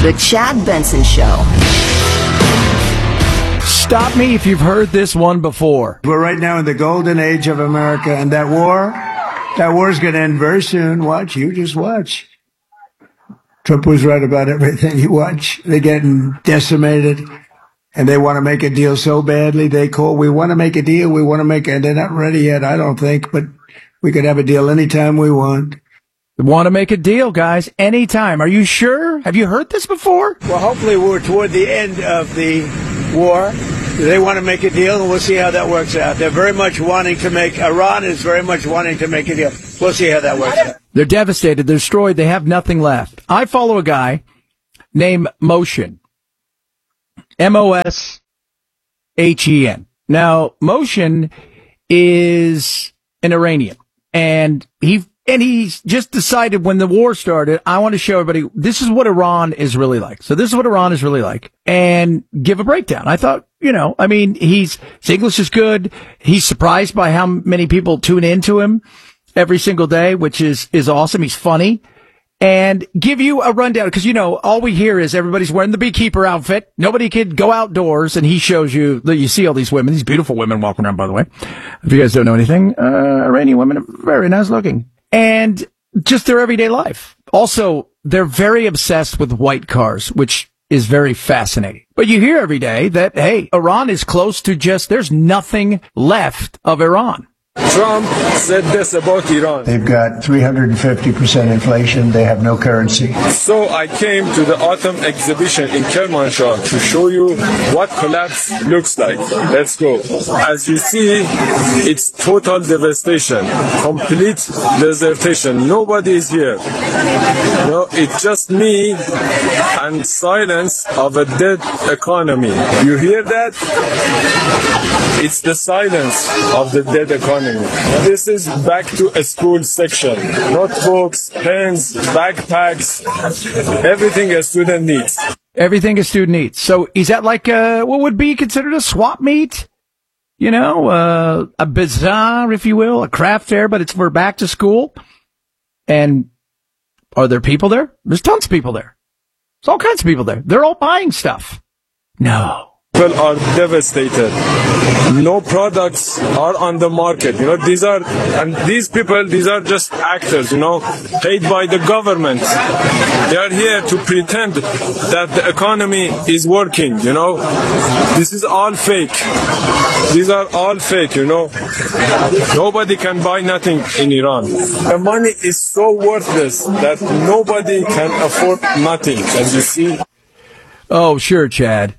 The Chad Benson Show. Stop me if you've heard this one before. We're right now in the golden age of America, and that war's going to end very soon. Watch, you just watch. Trump was right about everything. You watch. They're getting decimated, and they want to make a deal so badly. We want to make a deal. And they're not ready yet, I don't think, but we could have a deal anytime we want. Want to make a deal, guys, anytime. Are you sure? Have you heard this before? Well, hopefully we're toward the end of the war. They want to make a deal, and we'll see how that works out. Iran is very much wanting to make a deal. We'll see how that works out. They're devastated. They're destroyed. They have nothing left. I follow a guy named Moshen. M-O-S-H-E-N. Now, Moshen is an Iranian, and he's just decided when the war started, I want to show everybody this is what Iran is really like. So this is what Iran is really like, and give a breakdown. I thought, his English is good. He's surprised by how many people tune into him every single day, which is awesome. He's funny. And give you a rundown, because, all we hear is everybody's wearing the beekeeper outfit. Nobody could go outdoors, and he shows you that you see all these women, these beautiful women walking around, by the way. If you guys don't know anything, Iranian women are very nice looking. And just their everyday life. Also, they're very obsessed with white cars, which is very fascinating. But you hear every day that, hey, Iran is close to there's nothing left of Iran. Trump said this about Iran. They've got 350% inflation. They have no currency. So I came to the autumn exhibition in Kermanshah to show you what collapse looks like. Let's go. As you see, it's total devastation, complete desertation. Nobody is here. It's just me and silence of a dead economy. You hear that? It's the silence of the dead economy. This is back to a school section. Notebooks, pens, backpacks, everything a student needs. Everything a student needs. So is that like what would be considered a swap meet? A bazaar, if you will, a craft fair, but it's for back to school. And are there people there? There's tons of people there. There's all kinds of people there. They're all buying stuff. No. People are devastated. No products are on the market. These are just actors, paid by the government. They are here to pretend that the economy is working, This is all fake. These are all fake, Nobody can buy nothing in Iran. The money is so worthless that nobody can afford nothing, as you see. Oh, sure, Chad.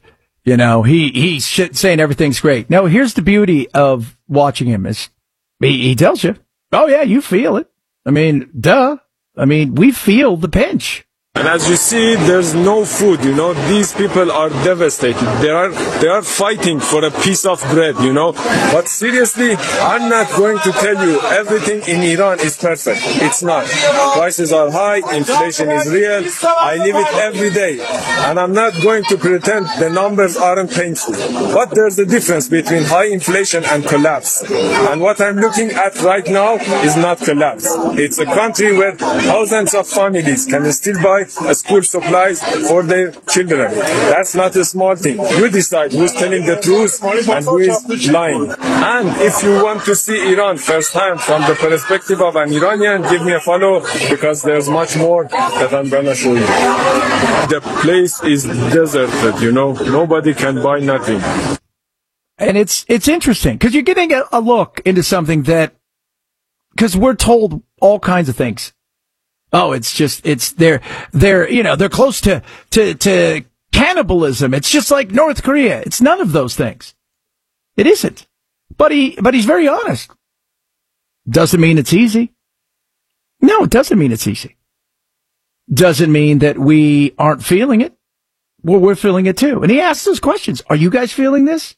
He's saying everything's great. No, here's the beauty of watching him is he tells you, oh yeah, you feel it. Duh. We feel the pinch. And as you see, there's no food, These people are devastated. They are fighting for a piece of bread, But seriously, I'm not going to tell you everything in Iran is perfect. It's not. Prices are high, inflation is real. I live it every day. And I'm not going to pretend the numbers aren't painful. But there's a difference between high inflation and collapse. And what I'm looking at right now is not collapse. It's a country where thousands of families can still buy school supplies for their children. That's not a small thing. You decide who's telling the truth and who is lying. And if you want to see Iran firsthand from the perspective of an Iranian, give me a follow, because there's much more that I'm going to show you. The place is deserted, Nobody can buy nothing. And it's interesting, because you're getting a look into something because we're told all kinds of things. Oh, they're close to cannibalism. It's just like North Korea. It's none of those things. It isn't. But he's very honest. Doesn't mean it's easy. No, it doesn't mean it's easy. Doesn't mean that we aren't feeling it. Well, we're feeling it too. And he asks those questions. Are you guys feeling this?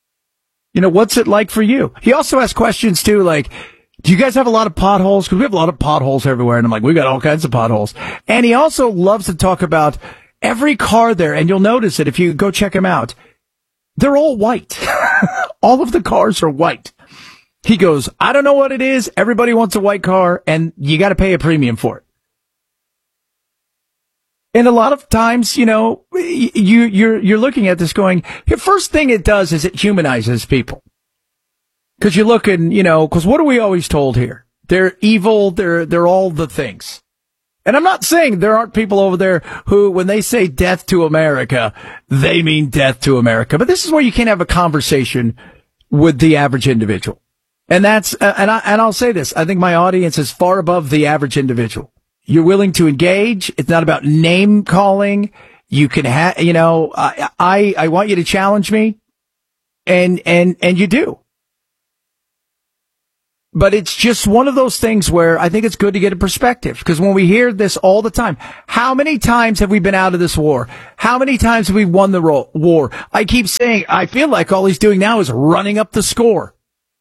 What's it like for you? He also asks questions too, like, do you guys have a lot of potholes? Because we have a lot of potholes everywhere. And I'm like, we got all kinds of potholes. And he also loves to talk about every car there. And you'll notice it if you go check him out. They're all white. All of the cars are white. He goes, I don't know what it is. Everybody wants a white car, and you got to pay a premium for it. And a lot of times, you're looking at this going, the first thing it does is it humanizes people. Cause you're looking, cause what are we always told here? They're evil. They're all the things. And I'm not saying there aren't people over there who, when they say death to America, they mean death to America. But this is where you can't have a conversation with the average individual. And that's, and I'll say this. I think my audience is far above the average individual. You're willing to engage. It's not about name calling. You can have, I want you to challenge me. And you do. But it's just one of those things where I think it's good to get a perspective. Because when we hear this all the time, how many times have we been out of this war? How many times have we won the war? I keep saying, I feel like all he's doing now is running up the score.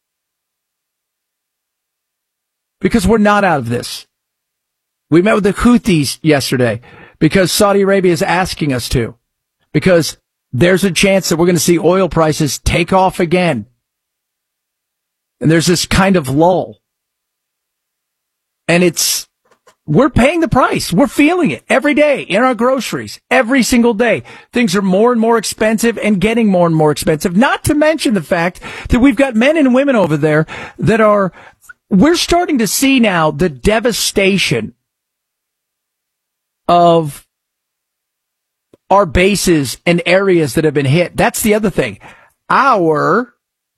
Because we're not out of this. We met with the Houthis yesterday because Saudi Arabia is asking us to. Because there's a chance that we're going to see oil prices take off again. And there's this kind of lull. And we're paying the price. We're feeling it every day in our groceries, every single day. Things are more and more expensive and getting more and more expensive. Not to mention the fact that we've got men and women over there that we're starting to see now the devastation of our bases and areas that have been hit. That's the other thing. Our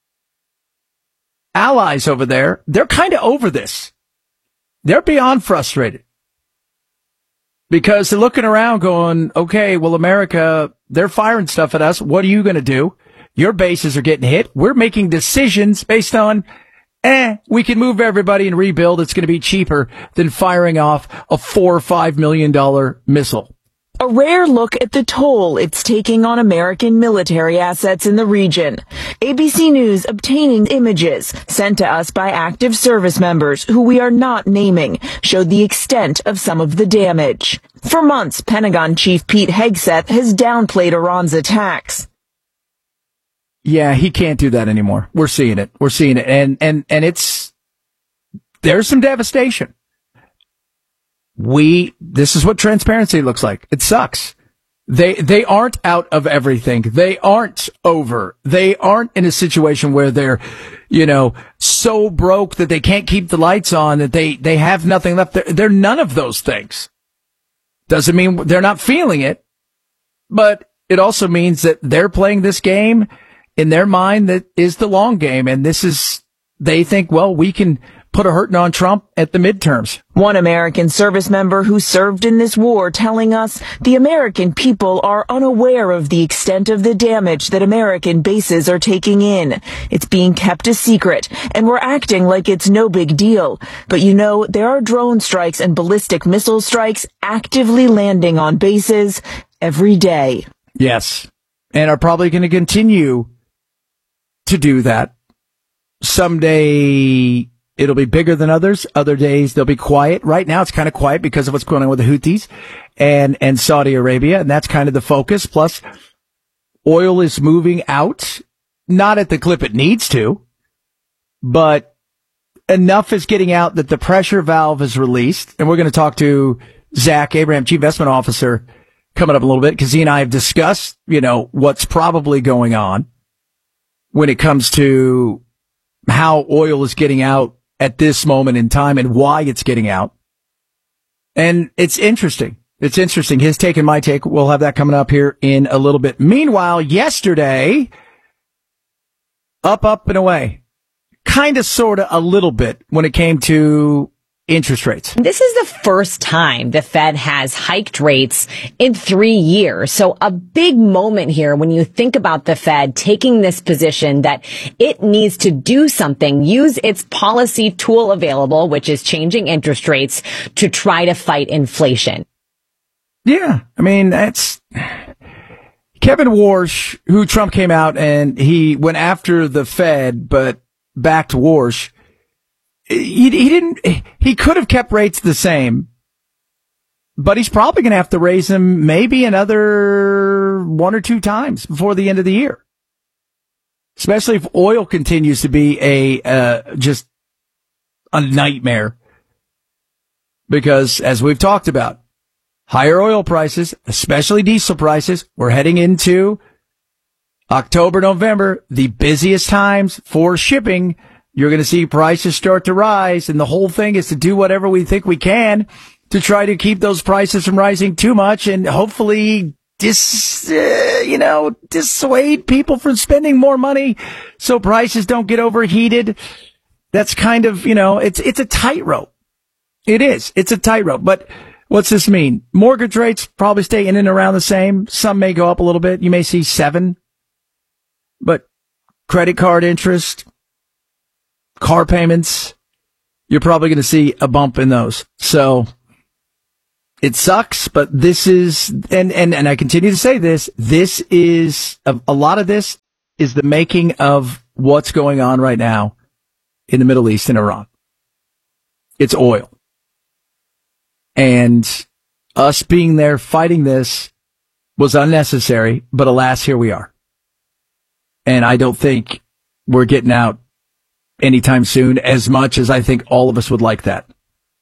allies over there, they're kind of over this. They're beyond frustrated because they're looking around going, okay, well, America, they're firing stuff at us. What are you going to do? Your bases are getting hit. We're making decisions based on, we can move everybody and rebuild. It's going to be cheaper than firing off a $4 or $5 million missile. A rare look at the toll it's taking on American military assets in the region. ABC News obtaining images sent to us by active service members who we are not naming showed the extent of some of the damage. For months, Pentagon Chief Pete Hegseth has downplayed Iran's attacks. Yeah, he can't do that anymore. We're seeing it. And there's some devastation. This is what transparency looks like. It sucks. They aren't out of everything. They aren't over. They aren't in a situation where they're, so broke that they can't keep the lights on, that they have nothing left. They're none of those things. Doesn't mean they're not feeling it, but it also means that they're playing this game in their mind that is the long game. And they think, well, we can put a hurting on Trump at the midterms. One American service member who served in this war telling us the American people are unaware of the extent of the damage that American bases are taking in. It's being kept a secret, and we're acting like it's no big deal. But there are drone strikes and ballistic missile strikes actively landing on bases every day. Yes, and are probably going to continue to do that. Someday it'll be bigger than others. Other days they'll be quiet. Right now it's kind of quiet because of what's going on with the Houthis and Saudi Arabia, and that's kind of the focus. Plus, oil is moving out, not at the clip it needs to, but enough is getting out that the pressure valve is released. And we're going to talk to Zach Abraham, Chief Investment Officer, coming up a little bit, because he and I have discussed, what's probably going on when it comes to how oil is getting out at this moment in time and why it's getting out. And it's interesting. His take and my take. We'll have that coming up here in a little bit. Meanwhile, yesterday, up and away. Kind of, sort of, a little bit when it came to interest rates. This is the first time the Fed has hiked rates in 3 years. So a big moment here when you think about the Fed taking this position that it needs to do something, use its policy tool available, which is changing interest rates, to try to fight inflation. Yeah, I mean, that's Kevin Warsh, who Trump came out and he went after the Fed, but backed Warsh. He could have kept rates the same, but he's probably going to have to raise them maybe another 1 or 2 times before the end of the year. Especially if oil continues to be just a nightmare. Because as we've talked about, higher oil prices, especially diesel prices. We're heading into October, November, the busiest times for shipping. You're going to see prices start to rise, and the whole thing is to do whatever we think we can to try to keep those prices from rising too much and hopefully dissuade people from spending more money so prices don't get overheated. That's kind of, it's a tightrope. It is. It's a tightrope. But what's this mean? Mortgage rates probably stay in and around the same. Some may go up a little bit. You may see 7. But credit card interest, car payments, you're probably going to see a bump in those. So it sucks, but this is, and I continue to say this is, a lot of this is the making of what's going on right now in the Middle East and Iran. It's oil. And us being there fighting this was unnecessary, but alas, here we are. And I don't think we're getting out anytime soon, as much as I think all of us would like that.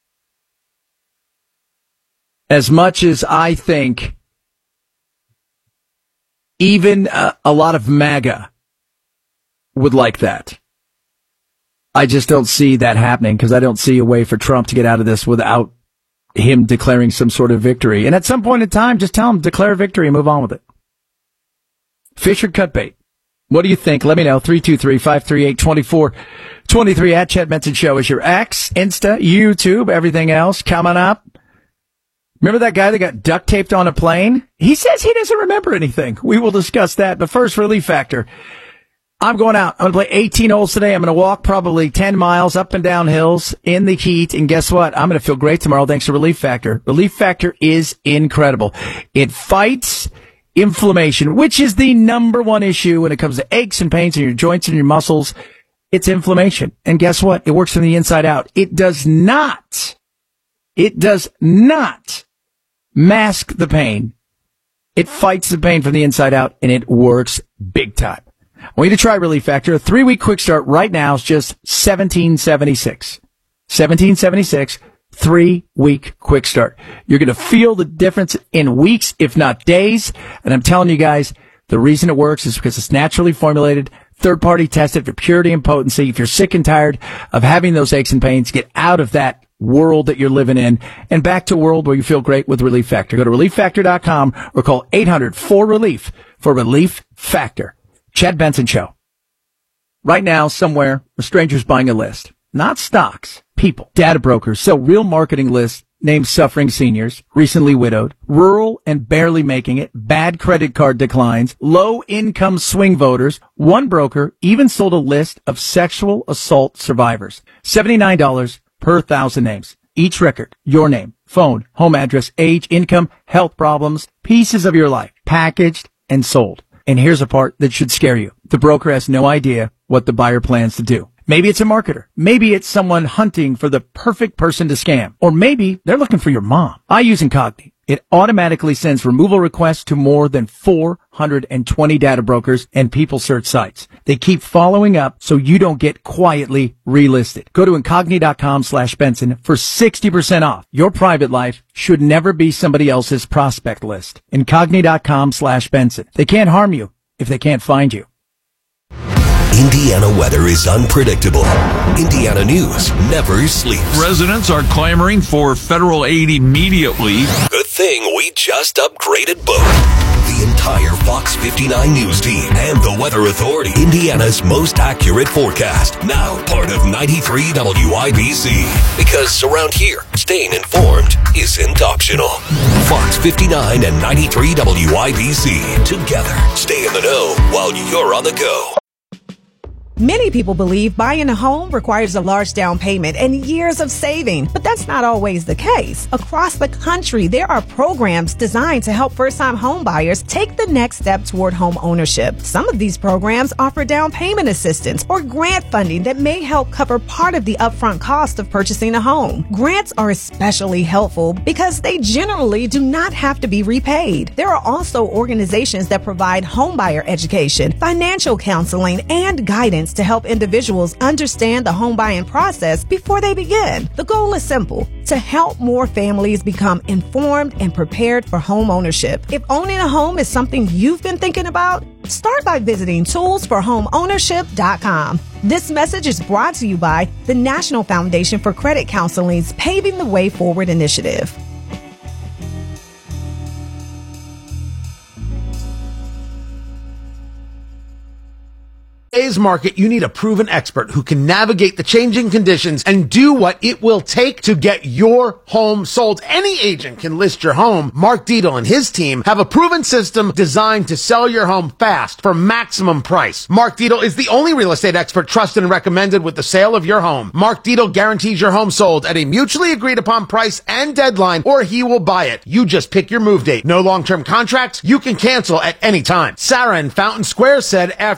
As much as I think even a lot of MAGA would like that. I just don't see that happening because I don't see a way for Trump to get out of this without him declaring some sort of victory. And at some point in time, just tell him, declare victory and move on with it. Fish or cut bait? What do you think? Let me know. 323-538-2423 at Chad Benson Show is your X, Insta, YouTube, everything else coming up. Remember that guy that got duct taped on a plane? He says he doesn't remember anything. We will discuss that. But first, Relief Factor. I'm going out. I'm going to play 18 holes today. I'm going to walk probably 10 miles up and down hills in the heat. And guess what? I'm going to feel great tomorrow thanks to Relief Factor. Relief Factor is incredible. It fights inflammation, which is the number one issue when it comes to aches and pains in your joints and your muscles. It's inflammation. And guess what? It works from the inside out. It does not mask the pain. It fights the pain from the inside out, and it works big time. I want you to try Relief Factor. A 3-week quick start right now is just $17.76. $17.76. 3-week quick start. You're going to feel the difference in weeks, if not days. And I'm telling you guys, the reason it works is because it's naturally formulated, third-party tested for purity and potency. If you're sick and tired of having those aches and pains, get out of that world that you're living in and back to a world where you feel great with Relief Factor. Go to ReliefFactor.com or call 800-4RELIEF for Relief Factor. Chad Benson Show. Right now, somewhere, a stranger's buying a list. Not stocks, people. Data brokers sell real marketing lists named suffering seniors, recently widowed, rural and barely making it, bad credit card declines, low-income swing voters. One broker even sold a list of sexual assault survivors. $79 per 1,000 names. Each record, your name, phone, home address, age, income, health problems, pieces of your life, packaged and sold. And here's a part that should scare you. The broker has no idea what the buyer plans to do. Maybe it's a marketer. Maybe it's someone hunting for the perfect person to scam. Or maybe they're looking for your mom. I use Incogni. It automatically sends removal requests to more than 420 data brokers and people search sites. They keep following up so you don't get quietly relisted. Go to Incogni.com/Benson for 60% off. Your private life should never be somebody else's prospect list. Incogni.com/Benson. They can't harm you if they can't find you. Indiana weather is unpredictable. Indiana news never sleeps. Residents are clamoring for federal aid immediately. Good thing we just upgraded both. The entire Fox 59 News team and the Weather Authority. Indiana's most accurate forecast. Now part of 93 WIBC. Because around here, staying informed isn't optional. Fox 59 and 93 WIBC. Together, stay in the know while you're on the go. Many people believe buying a home requires a large down payment and years of saving, but that's not always the case. Across the country, there are programs designed to help first-time home buyers take the next step toward home ownership. Some of these programs offer down payment assistance or grant funding that may help cover part of the upfront cost of purchasing a home. Grants are especially helpful because they generally do not have to be repaid. There are also organizations that provide homebuyer education, financial counseling, and guidance events to help individuals understand the home buying process before they begin. The goal is simple: to help more families become informed and prepared for home ownership. If owning a home is something you've been thinking about, start by visiting toolsforhomeownership.com. This message is brought to you by the National Foundation for Credit Counseling's Paving the Way Forward initiative. In today's market, you need a proven expert who can navigate the changing conditions and do what it will take to get your home sold. Any agent can list your home. Mark Dietel and his team have a proven system designed to sell your home fast for maximum price. Mark Dietel is the only real estate expert trusted and recommended with the sale of your home. Mark Dietel guarantees your home sold at a mutually agreed upon price and deadline, or he will buy it. You just pick your move date. No long-term contracts. You can cancel at any time. Sarah in Fountain Square said after